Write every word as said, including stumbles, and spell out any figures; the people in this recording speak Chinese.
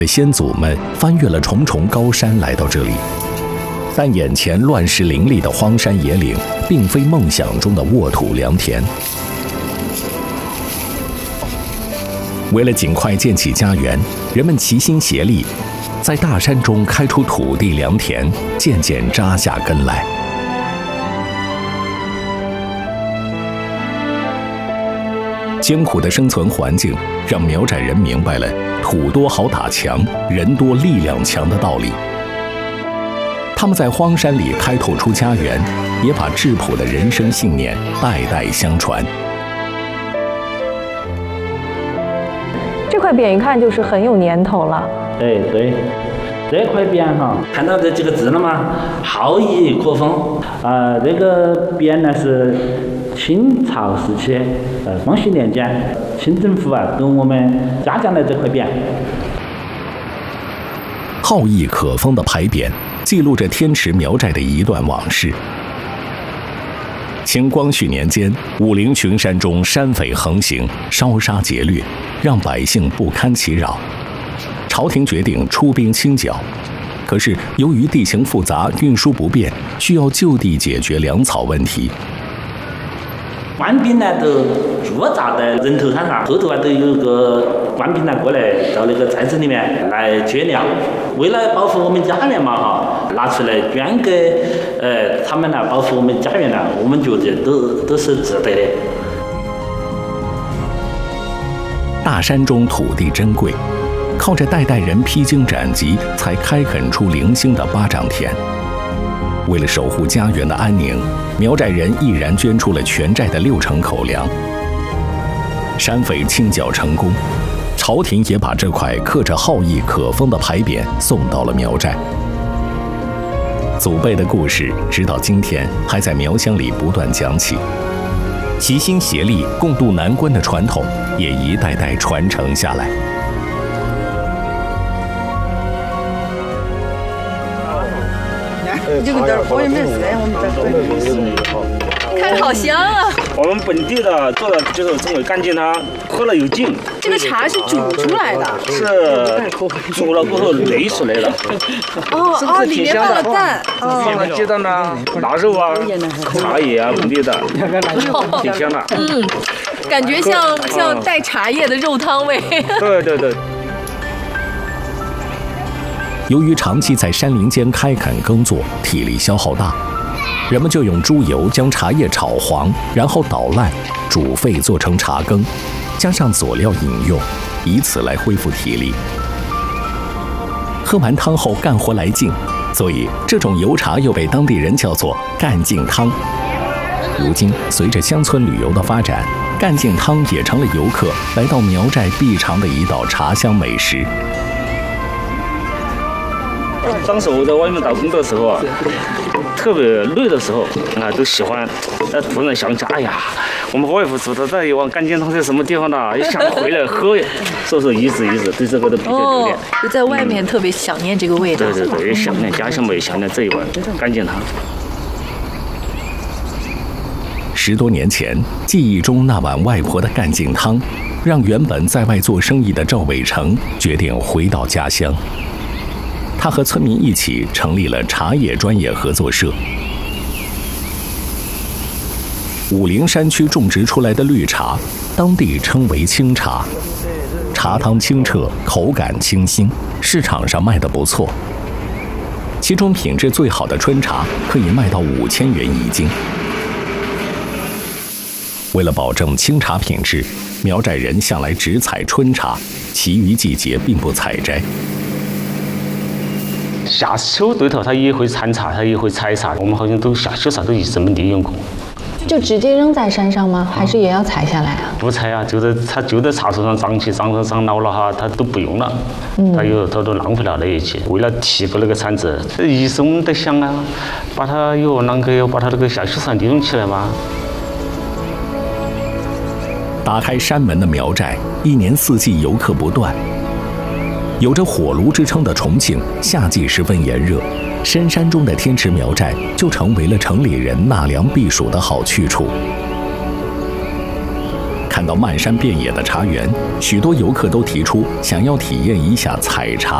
先祖们翻越了重重高山来到这里，但眼前乱石林立的荒山野岭，并非梦想中的沃土良田。为了尽快建起家园，人们齐心协力，在大山中开出土地良田，渐渐扎下根来。艰苦的生存环境让苗寨人明白了土多好打强，人多力量强的道理。他们在荒山里开拓出家园，也把质朴的人生信念代代相传。 这块匾一看就是很有年头了。 哎，对，这块匾哈，看到这几个字了吗？好义可封。啊、呃，这个匾呢是清朝时期，呃，光绪年间，清政府啊给我们嘉奖了这块匾。 好义可封的牌匾，记录着天池苗寨的一段往事。清光绪年间，武陵群山中山匪横行，烧杀劫掠，让百姓不堪其扰。朝廷决定出兵清剿，可是由于地形复杂、运输不便，需要就地解决粮草问题。 官兵呢都驻扎在人头山上，后头啊都有个官兵呢过来到那个寨子里面来接粮。为了保护我们家园嘛哈，拿出来捐给呃他们呢，保护我们家园呢，我们觉得都都是值得的。 大山中土地珍贵，靠着代代人披荆斩棘，才开垦出零星的巴掌田。为了守护家园的安宁，苗寨人毅然捐出了全寨的六成口粮。山匪清剿成功，朝廷也把这块刻着好义可封的牌匾送到了苗寨。祖辈的故事，直到今天还在苗乡里不断讲起。齐心协力共度难关的传统，也一代代传承下来。 这个点儿我也没事，我们这看着好香啊！ 我们本地的做的就是称为干净汤，喝了有劲。 这个茶是煮出来的， 是煮了过后擂出来的。 哦哦，里面放了蛋， 放了鸡蛋呐、腊肉啊、茶叶啊，本地的，挺香的。 嗯，感觉像像带茶叶的肉汤味。 对对对。 由于长期在山林间开垦耕作，体力消耗大，人们就用猪油将茶叶炒黄，然后捣烂，煮沸做成茶羹，加上佐料饮用，以此来恢复体力。喝完汤后干活来劲，所以这种油茶又被当地人叫做干劲汤。如今，随着乡村旅游的发展，干劲汤也成了游客来到苗寨必尝的一道茶乡美食。 当时我在外面打工的时候啊，特别累的时候啊，都喜欢，呃，突然想起，哎呀，我们外婆煮的这一碗干劲汤在什么地方呢？也想回来喝呀，所以说一直一直对这个都比较留恋。 就在外面特别想念这个味道。 对对对，也想念家乡味，想念这一碗干劲汤。 十多年前，记忆中那碗外婆的干劲汤，让原本在外做生意的赵伟成决定回到家乡。他和村民一起成立了茶叶专业合作社。武陵山区种植出来的绿茶，当地称为清茶，茶汤清澈，口感清新，市场上卖得不错。其中品质最好的春茶可以卖到五千元一斤。为了保证清茶品质，苗寨人向来只采春茶，其余季节并不采摘。 夏秋对头，它也会产茶，它也会采茶。我们好像都夏秋茶都一直没利用过。 就直接扔在山上吗？还是也要采下来啊？ 不采啊，就在它就在茶树上长起，长长长老了哈，它都不用了。嗯。它有它都浪费了那一切。为了提高那个产值，这一直我们在想啊，把它有啷个要把它那个夏秋茶利用起来嘛。 打开山门的苗寨，一年四季游客不断。有着火炉之称的重庆，夏季十分炎热，深山中的天池苗寨就成为了城里人纳凉避暑的好去处。 看到漫山遍野的茶园，许多游客都提出想要体验一下采茶